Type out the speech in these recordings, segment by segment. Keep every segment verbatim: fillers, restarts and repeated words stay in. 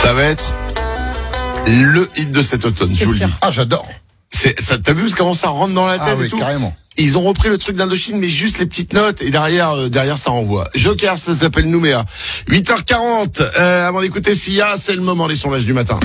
Ça va être le hit de cet automne, je C'est vous le sûr. dis. Ah, j'adore. C'est, ça, t'as vu comment ça rentre dans la tête Ah et oui, tout? carrément. Ils ont repris le truc d'Indochine, mais juste les petites notes, et derrière, euh, derrière ça envoie. Joker, ça s'appelle Nouméa. huit heures quarante, euh, avant d'écouter Sia, c'est le moment des sondages du matin.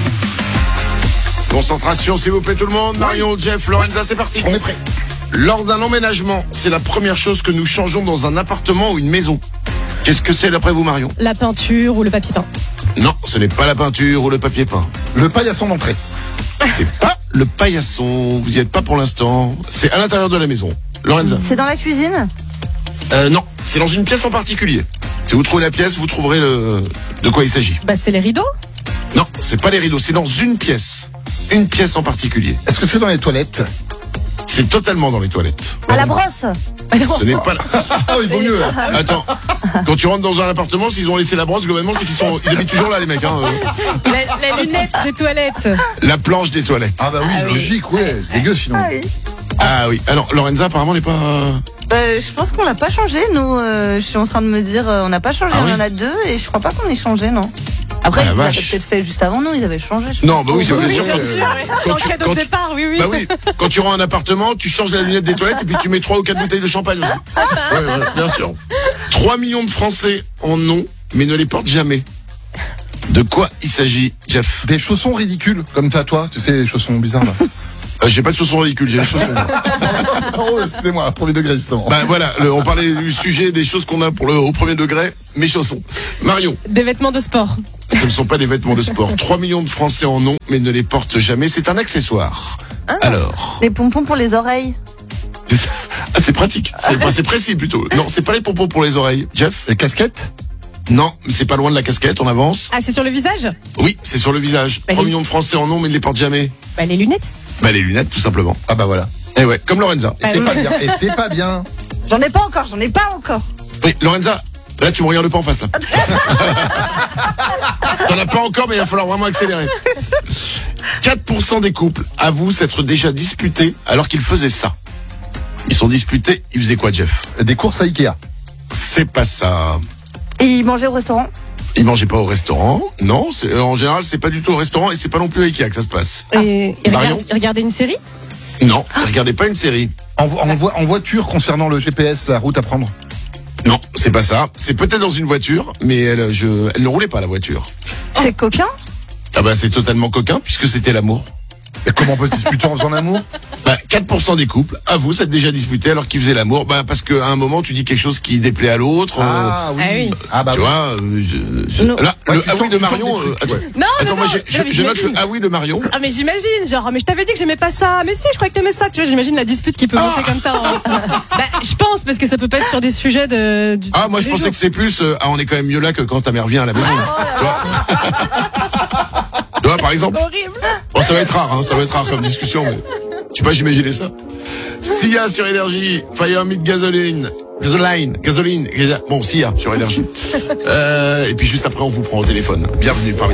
Concentration, s'il vous plaît tout le monde. Marion, Jeff, Lorenza, c'est parti. On est prêt. Lors d'un emménagement, c'est la première chose que nous changeons dans un appartement ou une maison. Qu'est-ce que c'est d'après vous, Marion? La peinture ou le papier peint. Non, ce n'est pas la peinture ou le papier peint. Le paillasson d'entrée. C'est pas le paillasson, vous y êtes pas pour l'instant. C'est à l'intérieur de la maison. Lorenza? C'est dans la cuisine? Euh, non, c'est dans une pièce en particulier. Si vous trouvez la pièce, vous trouverez le... de quoi il s'agit. Bah c'est les rideaux. Non, c'est pas les rideaux, c'est dans une pièce. Une pièce en particulier. Est-ce que c'est dans les toilettes? C'est totalement dans les toilettes. À la brosse? Ce n'est pas... la- Ah oui, il vaut mieux là. Attends, quand tu rentres dans un appartement, s'ils ont laissé la brosse, globalement, c'est qu'ils sont... Ils habitent toujours là, les mecs. Hein. euh. La, la lunette des toilettes. La planche des toilettes. Ah bah oui, Ah oui. logique, ouais. C'est dégueu sinon. Ah oui. Ah oui. Alors, Lorenza, apparemment, n'est pas... euh, Bah, je pense qu'on l'a pas changé, nous. Euh, je suis en train de me dire, euh, on n'a pas changé, Ah on oui en a deux, et je crois pas qu'on ait changé, non. Après, Ah, la ils l'avaient vache. peut-être fait juste avant nous, ils avaient changé. Je Non, bah oui, c'est Oui, bien sûr. bien Quand, sûr. ouais. quand Dans tu- le cadeau quand de tu- départ, oui, oui. Bah oui, quand tu rends un appartement, tu changes la lunette des toilettes et puis tu mets trois ou quatre bouteilles de champagne aussi. Ouais, ouais, bien sûr. trois millions de Français en ont, mais ne les portent jamais. De quoi il s'agit, Jeff? Des chaussons ridicules, comme t'as toi, tu sais, les chaussons bizarres là. Euh, J'ai pas de chaussons ridicules, j'ai des chaussons. Oh, excusez-moi, premier degré justement. Bah voilà, le- on parlait du sujet des choses qu'on a pour le au premier degré, mes chaussons. Marion, Des vêtements de sport. ce ne sont pas des vêtements de sport. trois millions de Français en ont, mais ne les portent jamais. C'est un accessoire. Alors, Des pompons pour les oreilles? ah, c'est pratique. C'est enfin, c'est précis plutôt. Non, c'est pas les pompons pour les oreilles. Jeff? Les casquettes? Non, mais c'est pas loin de la casquette, on avance. Ah, c'est sur le visage? Oui, c'est sur le visage. Bah, trois les- millions de Français en ont, mais ne les portent jamais. Bah les lunettes. Bah les lunettes, tout simplement. Ah bah voilà. Eh ouais, comme Lorenza. Et c'est pas bien. Et c'est pas bien. J'en ai pas encore, j'en ai pas encore. Oui, Lorenza, là tu me regardes pas en face là. T'en as pas encore, mais il va falloir vraiment accélérer. quatre pour cent des couples avouent s'être déjà disputés alors qu'ils faisaient ça. Ils sont disputés, ils faisaient quoi, Jeff? Des courses à Ikea. C'est pas ça. Et ils mangeaient au restaurant? Ils mangeaient pas au restaurant. Non, c'est- en général, c'est pas du tout au restaurant et c'est pas non plus à Ikea que ça se passe. Et, et Marion regarde- regardez une série? Non, regardez pas une série. En, vo- en, vo- en voiture concernant le G P S, la route à prendre. Non, c'est pas ça. C'est peut-être dans une voiture, mais elle, je, elle ne roulait pas la voiture. C'est coquin? Ah bah c'est totalement coquin puisque c'était l'amour. Et comment on peut se disputer en faisant l'amour? Bah, quatre pour cent des couples avouent s'être déjà disputés alors qu'ils faisaient l'amour. Bah parce qu'à un moment tu dis quelque chose qui déplaît à l'autre. euh, Ah oui. Ah oui. Ah bah tu oui. vois, euh, je, je- Non. là, Ouais, le tu ah oui tentes- de tu tentes Marion. des euh, trucs, attends, ouais. Non, attends, non, moi non. j'ai- je, Non, mais je note le j'imagine. ah oui de Marion. Ah mais j'imagine, genre mais je t'avais dit que j'aimais pas ça, mais si je croyais que t'aimais ça, tu vois, j'imagine la dispute qui peut Ah. monter comme ça. en- Bah je pense parce que ça peut pas être sur des sujets de. Du, Ah moi je tous les pensais jours. que c'était plus euh, ah on est quand même mieux là que quand ta mère vient à la maison. Tu vois. Tu vois par exemple. Horrible. Bon ça va être rare, hein, ça va être rare comme discussion. Mais... Je sais pas, j'imaginais ça. Sia sur Énergie, Fire Meet Gasoline, Gasoline, Gasoline. Bon, Sia sur Énergie. Euh, et puis juste après, on vous prend au téléphone. Bienvenue parmi